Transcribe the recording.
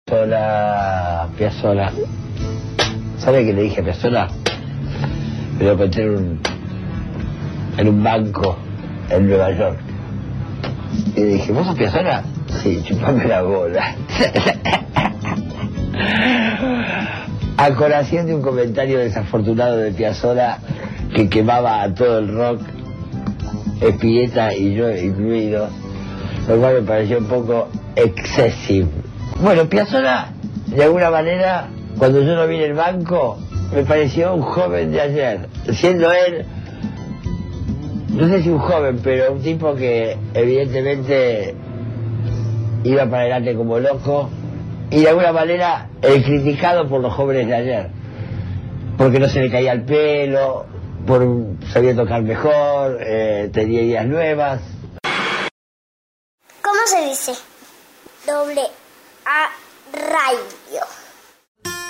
Piazzolla. ¿Sabe qué le dije a Piazzolla? Me lo encontré en un banco en Nueva York. Y le dije, ¿vos sos Piazzolla? Sí, chupame la bola. A colación de un comentario desafortunado de Piazzolla que quemaba a todo el rock, Spinetta y yo incluido, lo cual me pareció un poco excesivo. Bueno, Piazzolla, de alguna manera, cuando yo lo vi en el banco, me pareció un joven de ayer, siendo él, no sé si un joven, pero un tipo que evidentemente iba para adelante como loco, y de alguna manera el criticado por los jóvenes de ayer, porque no se le caía el pelo, sabía tocar mejor, tenía ideas nuevas. ¿Cómo se dice? Doble A radio.